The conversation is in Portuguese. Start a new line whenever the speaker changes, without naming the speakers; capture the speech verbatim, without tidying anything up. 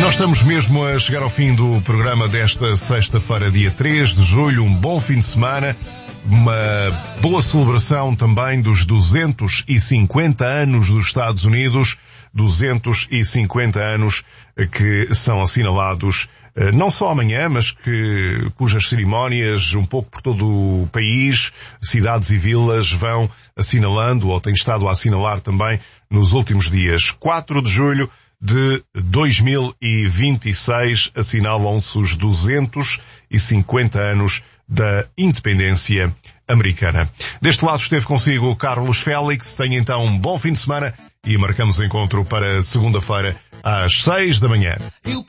Nós estamos mesmo a chegar ao fim do programa desta sexta-feira, dia três de julho. Um bom fim de semana, uma boa celebração também dos duzentos e cinquenta anos dos Estados Unidos, duzentos e cinquenta anos que são assinalados não só amanhã, mas que, cujas cerimónias um pouco por todo o país, cidades e vilas vão assinalando, ou têm estado a assinalar também nos últimos dias. quatro de julho de dois mil e vinte e seis assinalam-se os duzentos e cinquenta anos da independência americana. Deste lado esteve consigo o Carlos Félix. Tenha então um bom fim de semana e marcamos encontro para segunda-feira às seis da manhã.